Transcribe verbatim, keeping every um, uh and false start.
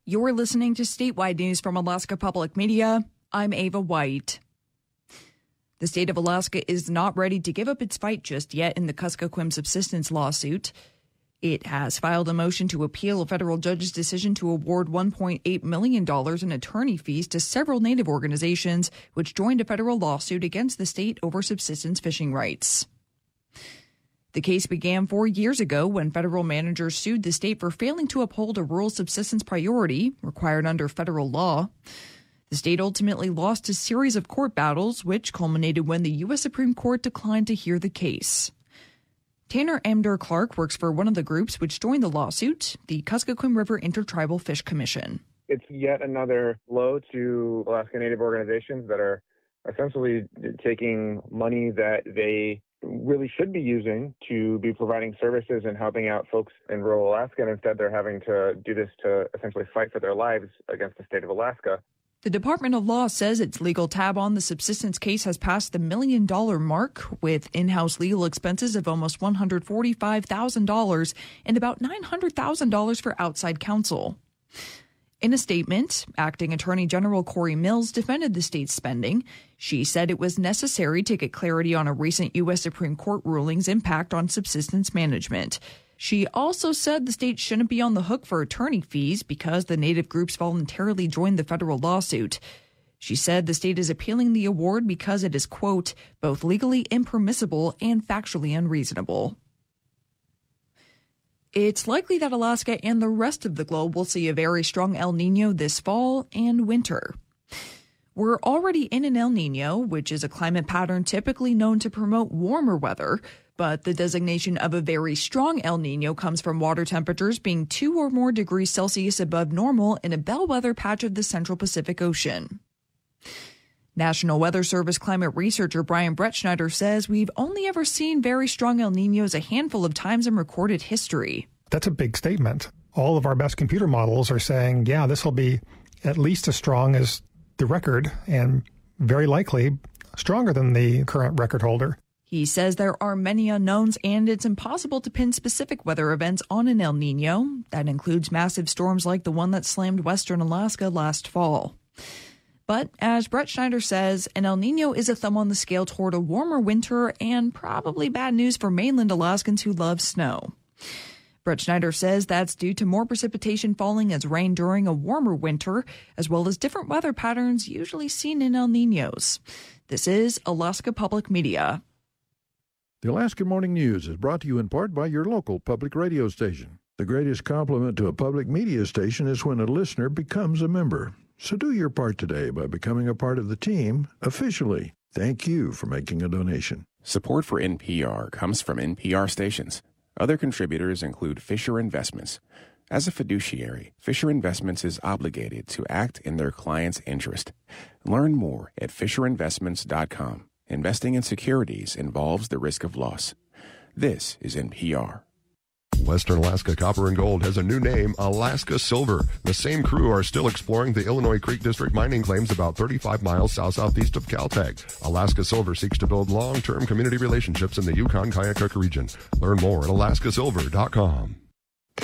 You're listening to statewide news from Alaska Public Media. I'm Ava White. The state of Alaska is not ready to give up its fight just yet in the Kuskokwim subsistence lawsuit. It has filed a motion to appeal a federal judge's decision to award one point eight million dollars in attorney fees to several Native organizations which joined a federal lawsuit against the state over subsistence fishing rights. The case began four years ago when federal managers sued the state for failing to uphold a rural subsistence priority required under federal law. The state ultimately lost a series of court battles, which culminated when the U S Supreme Court declined to hear the case. Tanner Amdur Clark works for one of the groups which joined the lawsuit, the Kuskokwim River Intertribal Fish Commission. It's yet another blow to Alaska Native organizations that are essentially taking money that they really should be using to be providing services and helping out folks in rural Alaska, and instead they're having to do this to essentially fight for their lives against the state of Alaska. The Department of Law says its legal tab on the subsistence case has passed the million dollar mark, with in-house legal expenses of almost one hundred forty-five thousand dollars and about nine hundred thousand dollars for outside counsel. In a statement, Acting Attorney General Corey Mills defended the state's spending. She said it was necessary to get clarity on a recent U S Supreme Court ruling's impact on subsistence management. She also said the state shouldn't be on the hook for attorney fees because the Native groups voluntarily joined the federal lawsuit. She said the state is appealing the award because it is, quote, both legally impermissible and factually unreasonable. It's likely that Alaska and the rest of the globe will see a very strong El Niño this fall and winter. We're already in an El Niño, which is a climate pattern typically known to promote warmer weather, but the designation of a very strong El Niño comes from water temperatures being two or more degrees Celsius above normal in a bellwether patch of the Central Pacific Ocean. National Weather Service climate researcher Brian Brettschneider says we've only ever seen very strong El Niños a handful of times in recorded history. That's a big statement. All of our best computer models are saying, yeah, this will be at least as strong as the record and very likely stronger than the current record holder. He says there are many unknowns and it's impossible to pin specific weather events on an El Niño. That includes massive storms like the one that slammed western Alaska last fall. But as Brettschneider says, an El Niño is a thumb on the scale toward a warmer winter and probably bad news for mainland Alaskans who love snow. Brettschneider says that's due to more precipitation falling as rain during a warmer winter, as well as different weather patterns usually seen in El Niños. This is Alaska Public Media. The Alaska Morning News is brought to you in part by your local public radio station. The greatest compliment to a public media station is when a listener becomes a member. So do your part today by becoming a part of the team officially. Thank you for making a donation. Support for N P R comes from N P R stations. Other contributors include Fisher Investments. As a fiduciary, Fisher Investments is obligated to act in their client's interest. Learn more at fisher investments dot com. Investing in securities involves the risk of loss. This is N P R. Western Alaska Copper and Gold has a new name, Alaska Silver. The same crew are still exploring the Illinois Creek District mining claims about thirty-five miles south-southeast of Caltech. Alaska Silver seeks to build long-term community relationships in the Yukon-Kayakuk region. Learn more at alaska silver dot com.